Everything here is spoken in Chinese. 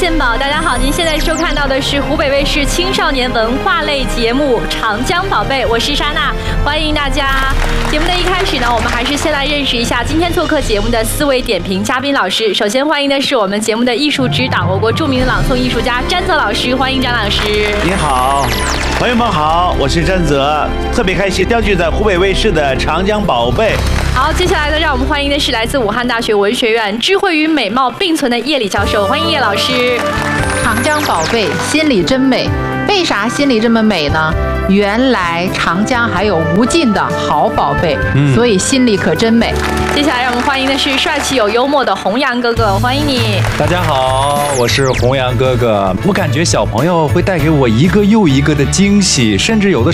献宝，大家好，您现在收看到的是湖北卫视青少年文化类节目《长江宝贝》，我是莎娜，欢迎大家。节目的一开始呢，我们还是先来认识一下今天做客节目的4位点评嘉宾老师。首先欢迎的是我们节目的艺术指导，我国著名的朗诵艺术家詹泽老师，欢迎詹老师。 你好，朋友们好，我是詹泽，特别开心调聚在湖北卫视的《长江宝贝》。 好，接下来呢，让我们欢迎的是来自武汉大学文学院智慧与美貌并存的叶李教授，欢迎叶老师。 长江宝贝，心里真美。为啥心里这么美呢？原来长江还有无尽的好宝贝，所以心里可真美。 接下来让我们欢迎的是帅气又幽默的弘洋哥哥，欢迎你。 大家好，我是弘洋哥哥。我感觉小朋友会带给我一个又一个的惊喜，甚至有的